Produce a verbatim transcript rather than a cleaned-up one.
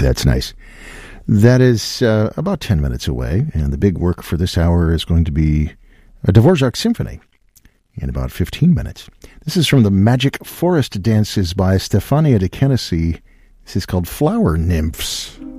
that's nice. That is uh, about ten minutes away, and the big work for this hour is going to be a Dvorak symphony in about fifteen minutes. This is from the Magic Forest Dances by Stefania de Kenesy. This is called Flower Nymphs.